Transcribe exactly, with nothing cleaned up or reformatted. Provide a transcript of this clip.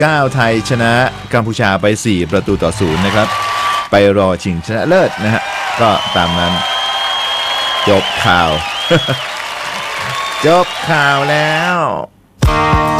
เก้าไทยชนะกัมพูชาไปสี่ประตูต่อศูนย์นะครับไปรอชิงชนะเลิศนะฮะก็ตามนั้นจบข่าว จบข่าวแล้ว